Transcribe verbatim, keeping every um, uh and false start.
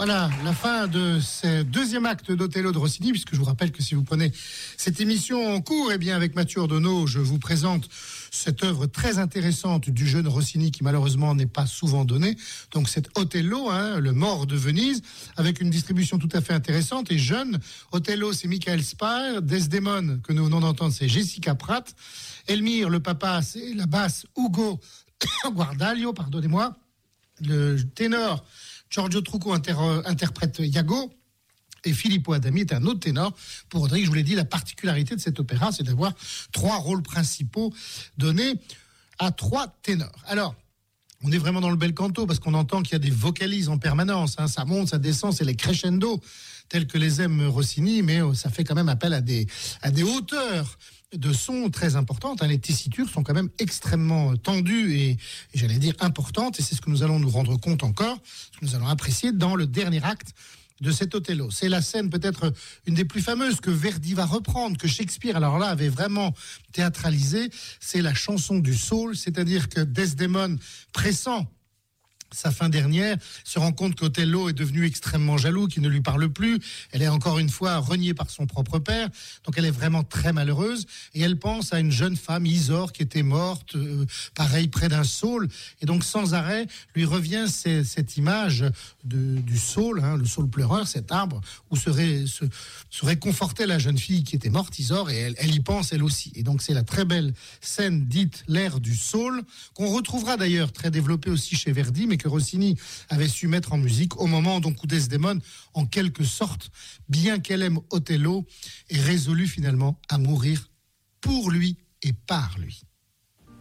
Voilà, la fin de ce deuxième acte d'Othello de Rossini, puisque je vous rappelle que si vous prenez cette émission en cours, eh bien avec Mathieu Ordonneau, je vous présente cette œuvre très intéressante du jeune Rossini qui malheureusement n'est pas souvent donnée. Donc c'est Othello, hein, le mort de Venise, avec une distribution tout à fait intéressante et jeune. Othello, c'est Michael Spire. Desdemone, que nous venons d'entendre, c'est Jessica Pratt. Elmire, le papa, c'est la basse Ugo Guardaglio, pardonnez-moi. Le ténor, Giorgio Trucco inter, interprète Iago. Et Filippo Adami est un autre ténor. Pour Rodrigue, je vous l'ai dit, la particularité de cet opéra, c'est d'avoir trois rôles principaux donnés à trois ténors. Alors, on est vraiment dans le bel canto parce qu'on entend qu'il y a des vocalises en permanence. Hein. Ça monte, ça descend, c'est les crescendo tels que les aime Rossini, mais ça fait quand même appel à des, à des hauteurs de son très importantes. Hein. Les tessitures sont quand même extrêmement tendues et, et j'allais dire importantes. Et c'est ce que nous allons nous rendre compte encore, ce que nous allons apprécier dans le dernier acte de cet Othello. C'est la scène peut-être une des plus fameuses que Verdi va reprendre, que Shakespeare, alors là, avait vraiment théâtralisé. C'est la chanson du Saule, c'est-à-dire que Desdemone, pressant sa fin dernière, se rend compte qu'Othello est devenu extrêmement jaloux, qu'il ne lui parle plus. Elle est encore une fois reniée par son propre père. Donc elle est vraiment très malheureuse. Et elle pense à une jeune femme, Isor, qui était morte, euh, pareil, près d'un saule. Et donc sans arrêt, lui revient ces, cette image de, du saule, hein, le saule pleureur, cet arbre, où serait, se, se réconfortait la jeune fille qui était morte, Isor, et elle, elle y pense elle aussi. Et donc c'est la très belle scène dite l'ère du saule, qu'on retrouvera d'ailleurs très développée aussi chez Verdi, mais que Rossini avait su mettre en musique au moment donc où Desdemone, en quelque sorte, bien qu'elle aime Othello, est résolue finalement à mourir pour lui et par lui.